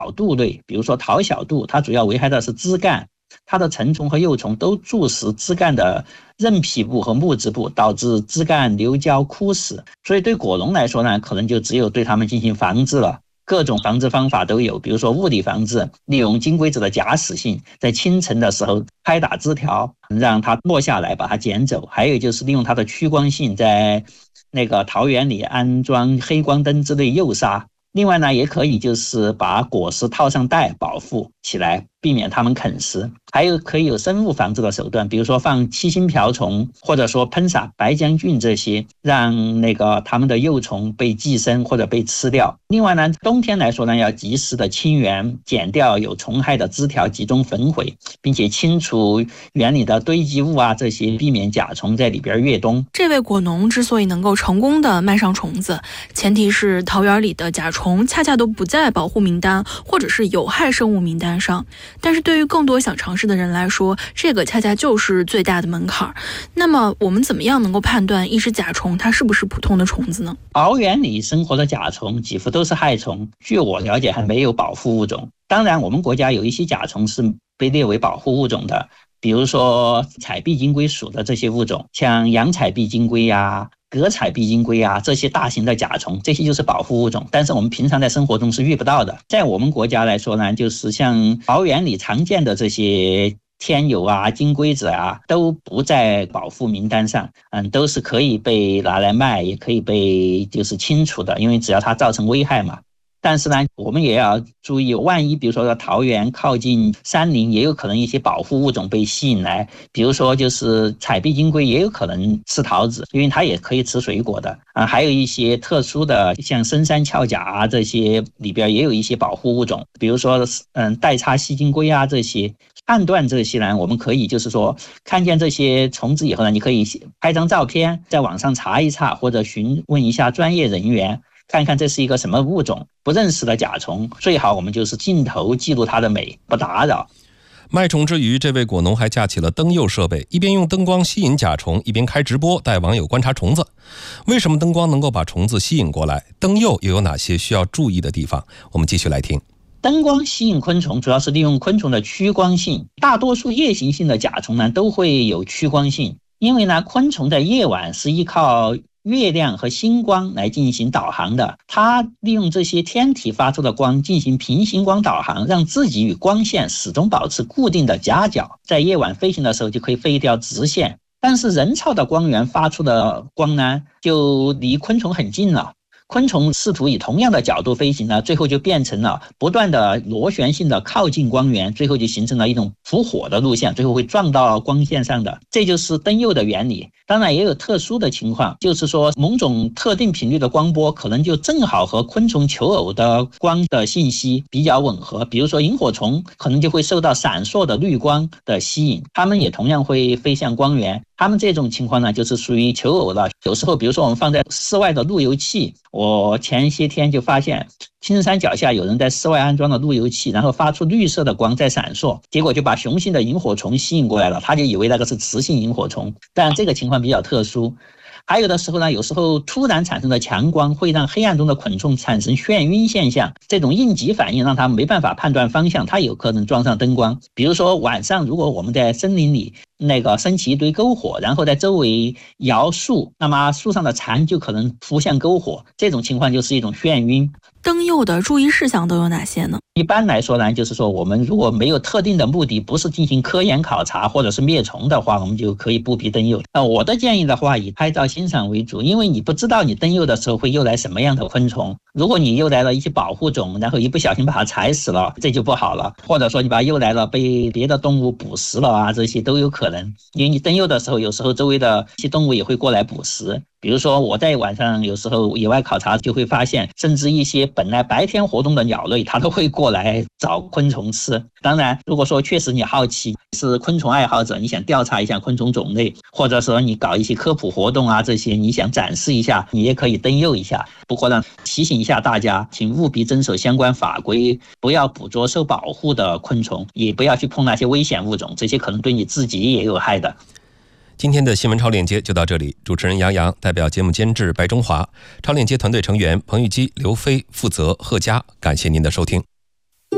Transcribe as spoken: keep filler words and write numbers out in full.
杜类，比如说桃小杜，它主要危害的是枝干，它的成虫和幼虫都蛀食枝干的韧皮部和木质部，导致枝干流焦枯死。所以对果农来说呢，可能就只有对它们进行防治了。各种防治方法都有，比如说物理防治，利用金龟子的假死性，在清晨的时候拍打枝条，让它落下来，把它捡走。还有就是利用它的趋光性，在那个桃园里安装黑光灯之类诱杀。另外呢，也可以就是把果实套上袋保护起来，避免它们啃食。还有可以有生物防治的手段，比如说放七星瓢虫，或者说喷洒白浆菌这些，让那个它们的幼虫被寄生或者被吃掉。另外呢，冬天来说呢，要及时的清园，剪掉有虫害的枝条，集中焚毁，并且清除园里的堆积物啊，这些避免甲虫在里边越冬。 这位果农之所以能够成功的卖上虫子，前提是桃园里的甲虫恰恰都不在保护名单或者是有害生物名单上。但是对于更多想尝试的人来说，这个恰恰就是最大的门槛。那么我们怎么样能够判断一只甲虫它是不是普通的虫子呢？ 桃园里生活的甲虫几乎都是害虫，据我了解还没有保护物种。当然我们国家有一些甲虫是被列为保护物种的，比如说彩臂金龟属的这些物种，像洋彩臂金龟呀、革彩臂金龟啊，这些大型的甲虫，这些就是保护物种，但是我们平常在生活中是遇不到的。在我们国家来说呢，就是像桃园里常见的这些天友啊、金龟子啊，都不在保护名单上，嗯，都是可以被拿来卖，也可以被就是清除的，因为只要它造成危害嘛。但是呢，我们也要注意，万一比如说桃园靠近山林，也有可能一些保护物种被吸引来，比如说就是彩臂金龟也有可能吃桃子，因为它也可以吃水果的啊。还有一些特殊的，像深山鞘甲啊，这些里边也有一些保护物种，比如说嗯带叉细金龟啊这些。判断这些呢，我们可以就是说看见这些虫子以后呢，你可以拍张照片，在网上查一查，或者询问一下专业人员，看看这是一个什么物种。不认识的甲虫，最好我们就是镜头记录它的美，不打扰。 卖虫之余，这位果农还架起了灯诱设备，一边用灯光吸引甲虫，一边开直播带网友观察虫子。为什么灯光能够把虫子吸引过来？灯诱又有哪些需要注意的地方？我们继续来听。 灯光吸引昆虫主要是利用昆虫的趋光性，大多数夜行性的甲虫呢都会有趋光性，因为呢昆虫在夜晚是依靠月亮和星光来进行导航的，它利用这些天体发出的光进行平行光导航，让自己与光线始终保持固定的夹角，在夜晚飞行的时候就可以飞一条直线。但是人造的光源发出的光呢，就离昆虫很近了。昆虫试图以同样的角度飞行呢，最后就变成了不断的螺旋性的靠近光源，最后就形成了一种扑火的路线，最后会撞到光线上的，这就是灯诱的原理。当然也有特殊的情况，就是说某种特定频率的光波可能就正好和昆虫求偶的光的信息比较吻合，比如说萤火虫可能就会受到闪烁的绿光的吸引，它们也同样会飞向光源。它们这种情况呢，就是属于求偶了。有时候比如说我们放在室外的路由器，我前些天就发现青山脚下有人在室外安装了路由器，然后发出绿色的光在闪烁，结果就把雄性的萤火虫吸引过来了，他就以为那个是雌性萤火虫，但这个情况比较特殊。还有的时候呢，有时候突然产生的强光会让黑暗中的昆虫产生眩晕现象，这种应急反应让它没办法判断方向，它有可能撞上灯光。比如说晚上如果我们在森林里那个升起一堆篝火，然后在周围摇树，那么树上的蝉就可能扑向篝火，这种情况就是一种眩晕。 灯诱的注意事项都有哪些呢？ 一般来说呢，就是说我们如果没有特定的目的，不是进行科研考察或者是灭虫的话，我们就可以不必灯诱。那我的建议的话，以拍照欣赏为主，因为你不知道你灯诱的时候会诱来什么样的昆虫。如果你诱来了一些保护种，然后一不小心把它踩死了，这就不好了。或者说你把它诱来了被别的动物捕食了啊，这些都有可能。因为你灯诱的时候，有时候周围的一些动物也会过来捕食。比如说我在晚上有时候野外考察就会发现，甚至一些本来白天活动的鸟类它都会过来找昆虫吃。当然如果说确实你好奇，是昆虫爱好者，你想调查一下昆虫种类，或者说你搞一些科普活动啊，这些你想展示一下，你也可以灯诱一下。不过呢，提醒一下大家，请务必遵守相关法规，不要捕捉受保护的昆虫，也不要去碰那些危险物种，这些可能对你自己也有害的。 今天的新闻超链接就到这里，主持人杨洋代表节目监制白中华，超链接团队成员彭玉基、刘飞负责贺佳，感谢您的收听。